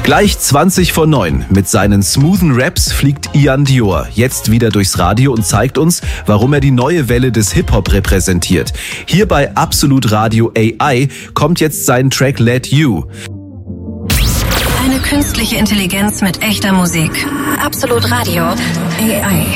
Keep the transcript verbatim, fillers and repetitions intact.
Gleich zwanzig vor neun. Mit seinen smoothen Raps fliegt Ian Dior jetzt wieder durchs Radio und zeigt uns, warum er die neue Welle des Hip-Hop repräsentiert. Hier bei Absolut Radio A I kommt jetzt sein Track Let You. Eine künstliche Intelligenz mit echter Musik. Absolut Radio A I.